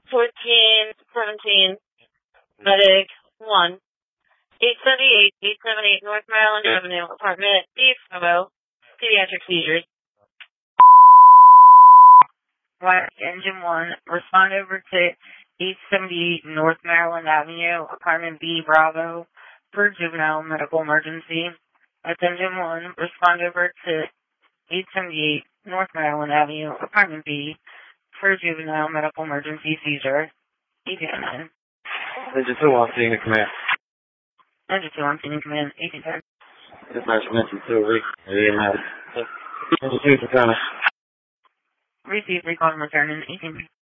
1417, medic 1, 878 North Maryland Avenue, apartment B, Bravo, pediatric seizures. Right, engine 1, respond over to 878 North Maryland Avenue, apartment B, Bravo, for juvenile medical emergency. That's engine 1, respond over to 878 North Maryland Avenue, apartment B, for juvenile medical emergency seizure. Engine 2, I'm seeing the command. Engine 2, I'm seeing command, 1810. Dispatch, mention 2, Rick. Engine 2, Takana. Receive recall and return in 1810.